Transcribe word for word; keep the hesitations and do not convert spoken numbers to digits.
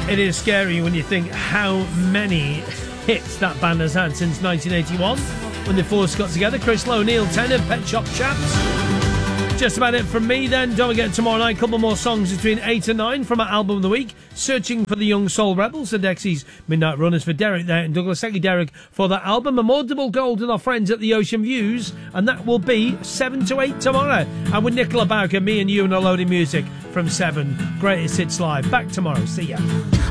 It is scary when you think how many hits that band has had since nineteen eighty-one, when they first got together. Chris Lowe, Neil Tennant, Pet Shop Chaps. Just about it from me then. Don't forget tomorrow night, a couple more songs between eight and nine from our album of the week. Searching for the Young Soul Rebels and Dexy's Midnight Runners for Derek there and Douglas. Thank you, Derek, for that album. And more Double Gold and our friends at the Ocean Views. And that will be seven to eight tomorrow. And with Nicola Bowker, me and you and a load of music from seven. Greatest Hits Live. Back tomorrow. See ya.